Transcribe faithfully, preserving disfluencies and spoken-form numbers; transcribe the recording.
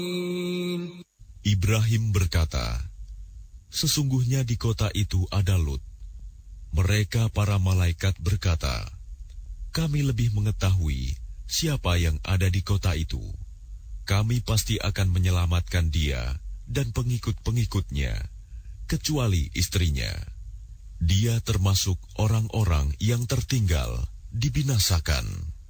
Ibrahim berkata, sesungguhnya di kota itu ada Lut. Mereka para malaikat berkata, kami lebih mengetahui siapa yang ada di kota itu. Kami pasti akan menyelamatkan dia dan pengikut-pengikutnya, kecuali istrinya. Dia termasuk orang-orang yang tertinggal, dibinasakan.